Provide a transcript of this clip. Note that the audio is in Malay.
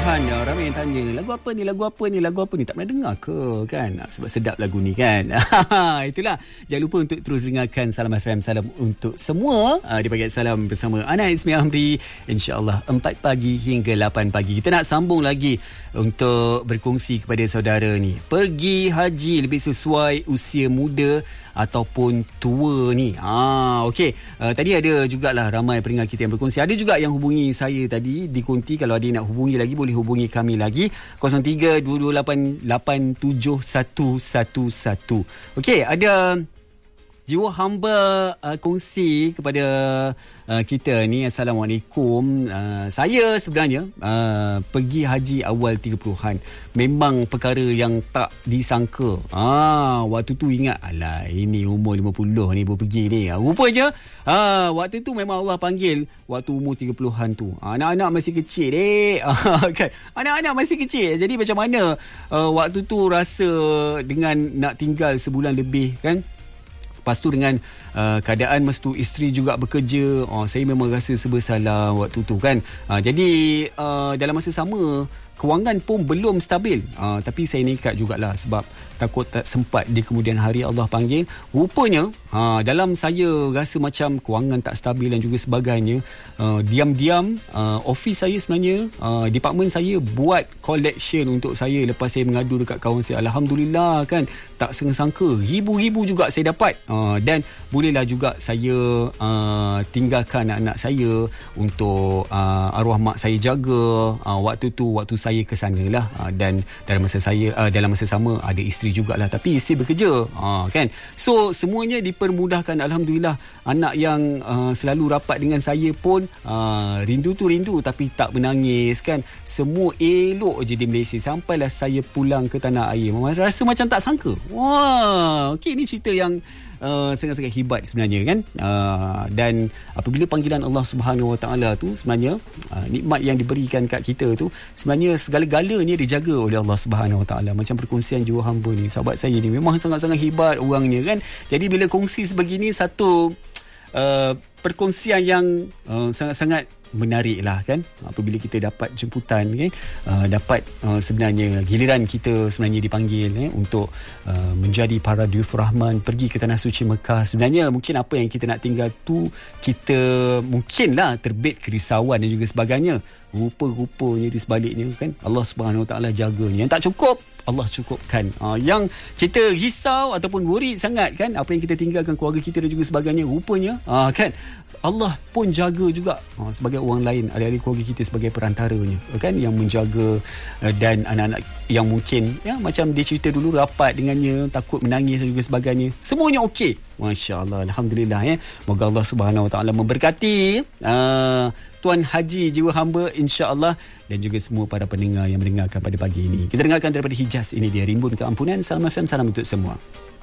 30-an ramai yang tanya, lagu apa ni, lagu apa ni, lagu apa ni, tak pernah dengar ke kan? Sebab sedap lagu ni kan. Itulah, jangan lupa untuk terus dengarkan Salam FM. Salam untuk semua. Di pagi salam bersama Ana Ismi Amri, InsyaAllah 4 pagi hingga 8 pagi. Kita nak sambung lagi untuk berkongsi kepada saudara ni, pergi haji lebih sesuai usia muda ataupun tua ni. Okey. Tadi ada jugalah ramai pendengar kita yang berkongsi. Ada juga yang hubungi saya tadi di konti. Kalau ada nak hubungi lagi, boleh hubungi kami lagi 0322887111. Okey, ada jiwa hamba kongsi kepada kita ni. Assalamualaikum. Saya sebenarnya pergi haji awal 30-an. Memang perkara yang tak disangka. Waktu tu ingat, alah ini umur 50 ni baru pergi ni. Rupanya waktu tu memang Allah panggil waktu umur 30-an tu. Anak-anak masih kecil kan. Anak-anak masih kecil. Jadi macam mana waktu tu rasa dengan nak tinggal sebulan lebih kan. Lepas tu dengan keadaan masa tu isteri juga bekerja, saya memang rasa serba salah waktu tu kan. Jadi dalam masa sama kewangan pun belum stabil, tapi saya nekat jugalah sebab takut tak sempat di kemudian hari Allah panggil. Rupanya dalam saya rasa macam kewangan tak stabil dan juga sebagainya, diam-diam office saya sebenarnya, department saya buat collection untuk saya lepas saya mengadu dekat kawan saya. Alhamdulillah kan, tak sangka ribu-ribu juga saya dapat, dan bolehlah juga saya tinggalkan anak-anak saya untuk arwah mak saya jaga. Waktu saya ke sana lah, dan dalam masa sama ada isteri jugalah, tapi isteri bekerja kan. So semuanya dipermudahkan, alhamdulillah. Anak yang selalu rapat dengan saya pun rindu tapi tak menangis kan. Semua elok je di Malaysia sampailah saya pulang ke tanah air. Rasa macam tak sangka. Wah, okey, ni cerita yang sangat-sangat hebat sebenarnya kan. Dan apabila panggilan Allah Subhanahu Wa Taala tu, sebenarnya nikmat yang diberikan kat kita tu, sebenarnya segala-galanya dijaga oleh Allah Subhanahu Wa Taala. Macam perkongsian jiwa hamba ni, sahabat saya ni memang sangat-sangat hebat orangnya kan. Jadi bila kongsi sebegini, satu perkongsian yang sangat-sangat menarik lah kan, apabila kita dapat jemputan kan, dapat sebenarnya giliran kita sebenarnya dipanggil untuk menjadi para duyuf Rahman, pergi ke Tanah Suci Mekah. Sebenarnya mungkin apa yang kita nak tinggal tu, kita mungkinlah terbit kerisauan dan juga sebagainya. Rupa-rupanya di sebaliknya kan, Allah Subhanahu Wa Taala jaganya. Yang tak cukup, Allah cukupkan. Yang kita risau ataupun worry sangat kan, apa yang kita tinggalkan, keluarga kita dan juga sebagainya, rupanya kan Allah pun jaga juga sebagai orang lain, adik-adik keluarga kita sebagai perantaranya kan, yang menjaga. Dan anak-anak yang mungkin ya macam dia cerita dulu rapat dengannya, takut menangis dan juga sebagainya, semuanya okey. Masya-Allah, alhamdulillah ya. Moga Allah Subhanahu Wa Taala memberkati Tuan Haji jiwa hamba, insya-Allah, dan juga semua para pendengar yang mendengarkan pada pagi ini. Kita dengarkan daripada Hijaz, ini dia Rimbun Keampunan. Salam FM, salam untuk semua.